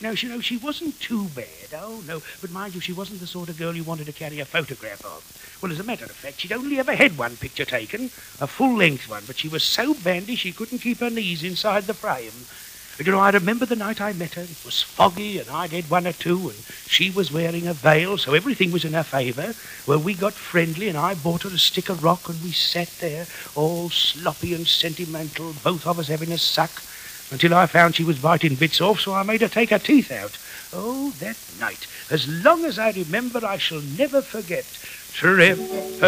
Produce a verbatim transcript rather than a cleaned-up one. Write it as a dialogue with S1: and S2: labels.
S1: no, she, no, she wasn't too bad. Oh, no. But mind you, she wasn't the sort of girl you wanted to carry a photograph of. Well, as a matter of fact, she'd only ever had one picture taken, a full-length one, but she was so bandy she couldn't keep her knees inside the frame. And, you know, I remember the night I met her. It was foggy, and I'd had one or two, and she was wearing a veil, so everything was in her favour. Well, we got friendly, and I bought her a stick of rock, and we sat there, all sloppy and sentimental, both of us having a suck, until I found she was biting bits off, so I made her take her teeth out. Oh, that night, as long as I remember, I shall never forget. Trip.